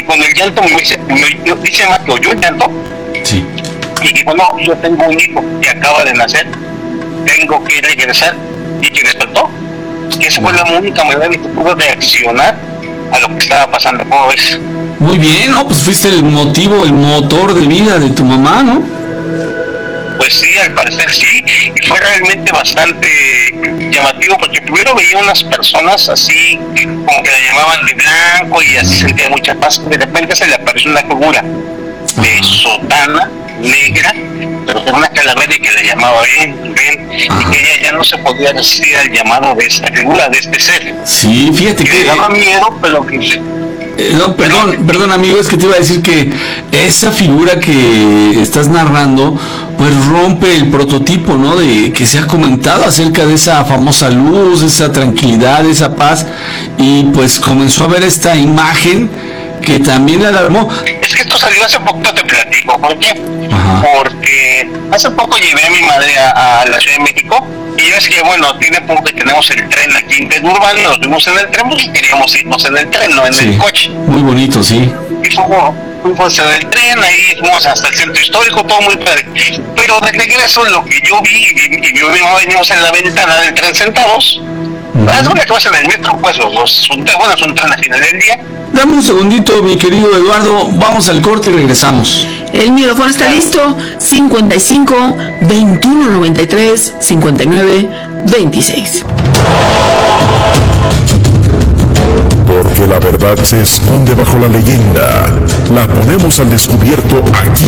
con el llanto dice más que oyó el llanto. Sí. Y dijo, no, yo tengo un hijo que acaba de nacer, tengo que regresar. Y que despertó. Que esa fue la única manera de que pudo reaccionar a lo que estaba pasando. ¿Cómo ves? Muy bien, ¿no? Pues fuiste el motor de vida de tu mamá, ¿no? Pues sí, al parecer sí, y fue realmente bastante llamativo, porque primero veía unas personas así, como que la llamaban de blanco y así sentía mucha paz. De repente se le apareció una figura de sotana negra, pero con una calavera y que le llamaba ven, y que ella ya no se podía resistir al llamado de esta figura, de este ser. Sí, fíjate que... le daba miedo, pero que... no, perdón amigo, es que te iba a decir que esa figura que estás narrando pues rompe el prototipo, ¿no? De que se ha comentado acerca de esa famosa luz, esa tranquilidad, esa paz, y pues comenzó a ver esta imagen que también le alarmó. Es que esto salió hace poco, te platico, ¿por qué? Ajá. Porque hace poco llevé a mi madre a la Ciudad de México, y es que, bueno, tiene poco que tenemos el tren aquí en Urbano, nos vimos en el tren porque queríamos irnos en el tren, no en el coche. Muy bonito, sí. Y fuimos en el tren, ahí fuimos hasta el centro histórico, todo muy padre. Pero de regreso, lo que yo vi, y yo y mi mamá venimos en la ventana del tren sentados, es una cosa en el metro, pues, es un tren al final del día. Dame un segundito, mi querido Eduardo, vamos al corte y regresamos. El micrófono está listo, 55 21 93 59 26. Porque la verdad se esconde bajo la leyenda. La ponemos al descubierto aquí